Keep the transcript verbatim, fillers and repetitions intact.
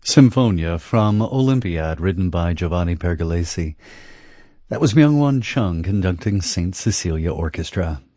Symphonia from Olympiad, written by Giovanni Pergolesi. That was Myung-Whun Chung conducting Saint Cecilia Orchestra.